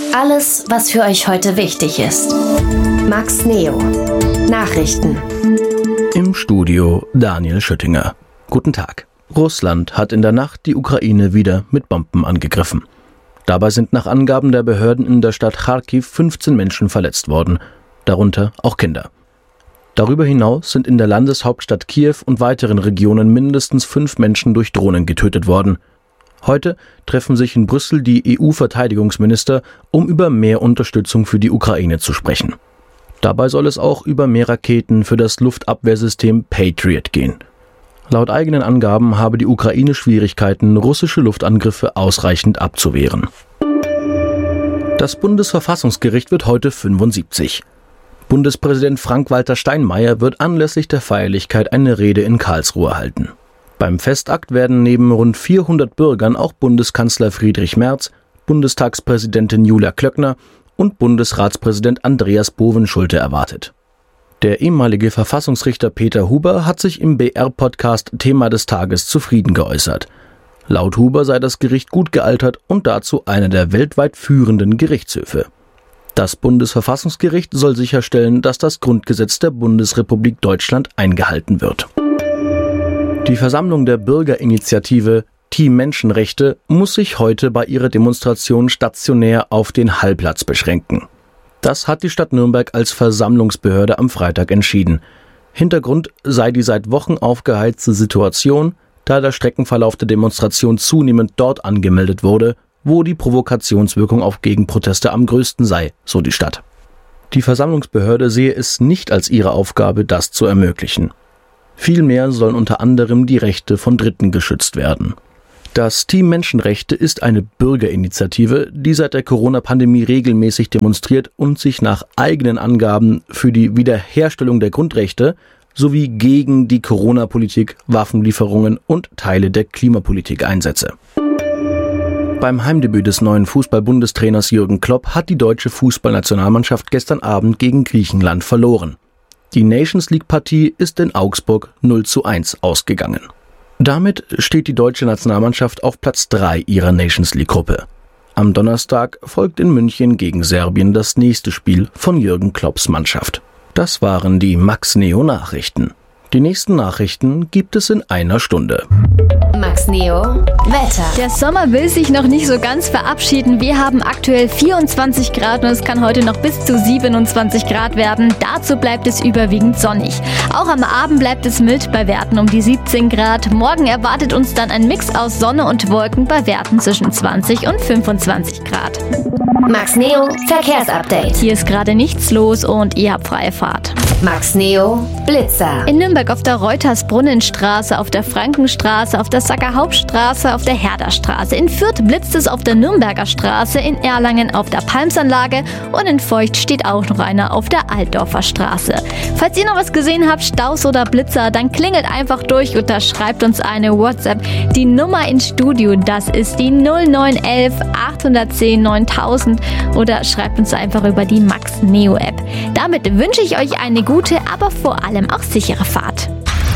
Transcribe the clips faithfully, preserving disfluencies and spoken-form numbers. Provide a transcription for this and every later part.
Alles, was für euch heute wichtig ist. Max Neo. Nachrichten. Im Studio Daniel Schüttinger. Guten Tag. Russland hat in der Nacht die Ukraine wieder mit Bomben angegriffen. Dabei sind nach Angaben der Behörden in der Stadt Charkiw fünfzehn Menschen verletzt worden, darunter auch Kinder. Darüber hinaus sind in der Landeshauptstadt Kiew und weiteren Regionen mindestens fünf Menschen durch Drohnen getötet worden. Heute treffen sich in Brüssel die E U-Verteidigungsminister, um über mehr Unterstützung für die Ukraine zu sprechen. Dabei soll es auch über mehr Raketen für das Luftabwehrsystem Patriot gehen. Laut eigenen Angaben habe die Ukraine Schwierigkeiten, russische Luftangriffe ausreichend abzuwehren. Das Bundesverfassungsgericht wird heute fünfundsiebzig. Bundespräsident Frank-Walter Steinmeier wird anlässlich der Feierlichkeit eine Rede in Karlsruhe halten. Beim Festakt werden neben rund vierhundert Bürgern auch Bundeskanzler Friedrich Merz, Bundestagspräsidentin Julia Klöckner und Bundesratspräsident Andreas Bovenschulte erwartet. Der ehemalige Verfassungsrichter Peter Huber hat sich im B R-Podcast Thema des Tages zufrieden geäußert. Laut Huber sei das Gericht gut gealtert und dazu einer der weltweit führenden Gerichtshöfe. Das Bundesverfassungsgericht soll sicherstellen, dass das Grundgesetz der Bundesrepublik Deutschland eingehalten wird. Die Versammlung der Bürgerinitiative Team Menschenrechte muss sich heute bei ihrer Demonstration stationär auf den Hallplatz beschränken. Das hat die Stadt Nürnberg als Versammlungsbehörde am Freitag entschieden. Hintergrund sei die seit Wochen aufgeheizte Situation, da der Streckenverlauf der Demonstration zunehmend dort angemeldet wurde, wo die Provokationswirkung auf Gegenproteste am größten sei, so die Stadt. Die Versammlungsbehörde sehe es nicht als ihre Aufgabe, das zu ermöglichen. Vielmehr sollen unter anderem die Rechte von Dritten geschützt werden. Das Team Menschenrechte ist eine Bürgerinitiative, die seit der Corona-Pandemie regelmäßig demonstriert und sich nach eigenen Angaben für die Wiederherstellung der Grundrechte sowie gegen die Corona-Politik, Waffenlieferungen und Teile der Klimapolitik einsetze. Beim Heimdebüt des neuen Fußball-Bundestrainers Jürgen Klopp hat die deutsche Fußballnationalmannschaft gestern Abend gegen Griechenland verloren. Die Nations-League-Partie ist in Augsburg null zu eins ausgegangen. Damit steht die deutsche Nationalmannschaft auf Platz drei ihrer Nations-League-Gruppe. Am Donnerstag folgt in München gegen Serbien das nächste Spiel von Jürgen Klopps Mannschaft. Das waren die Max Neo Nachrichten. Die nächsten Nachrichten gibt es in einer Stunde. Max Neo Wetter. Der Sommer will sich noch nicht so ganz verabschieden. Wir haben aktuell vierundzwanzig Grad und es kann heute noch bis zu siebenundzwanzig Grad werden. Dazu bleibt es überwiegend sonnig. Auch am Abend bleibt es mild bei Werten um die siebzehn Grad. Morgen erwartet uns dann ein Mix aus Sonne und Wolken bei Werten zwischen zwanzig und fünfundzwanzig Grad. Max Neo Verkehrsupdate. Hier ist gerade nichts los und ihr habt freie Fahrt. Max Neo Blitzer. In Nürnberg auf der Reutersbrunnenstraße, auf der Frankenstraße, auf der Sacker Hauptstraße, auf der Herderstraße. In Fürth blitzt es auf der Nürnberger Straße, in Erlangen auf der Palmsanlage und in Feucht steht auch noch einer auf der Altdorfer Straße. Falls ihr noch was gesehen habt, Staus oder Blitzer, dann klingelt einfach durch oder schreibt uns eine WhatsApp. Die Nummer ins Studio, das ist die null neun eins eins acht eins null neuntausend oder schreibt uns einfach über die Max Neo App. Damit wünsche ich euch eine gute, aber vor allem auch sichere Fahrt.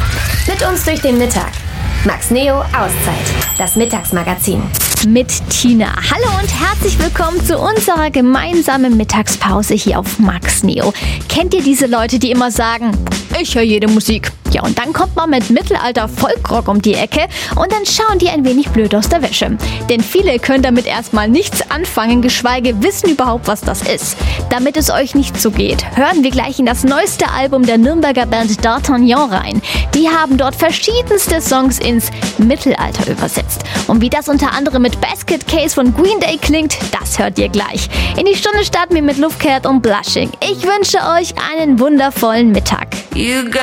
Mit uns durch den Mittag. Max Neo Auszeit, das Mittagsmagazin. Mit Tina. Hallo und herzlich willkommen zu unserer gemeinsamen Mittagspause hier auf Max Neo. Kennt ihr diese Leute, die immer sagen, ich höre jede Musik? Ja, und dann kommt man mit Mittelalter-Folkrock um die Ecke und dann schauen die ein wenig blöd aus der Wäsche. Denn viele können damit erstmal nichts anfangen, geschweige wissen überhaupt, was das ist. Damit es euch nicht so geht, hören wir gleich in das neueste Album der Nürnberger Band D'Artagnan rein. Die haben dort verschiedenste Songs ins Mittelalter übersetzt. Und wie das unter anderem mit Basket Case von Green Day klingt, das hört ihr gleich. In die Stunde starten wir mit Luftcat und Blushing. Ich wünsche euch einen wundervollen Mittag. You got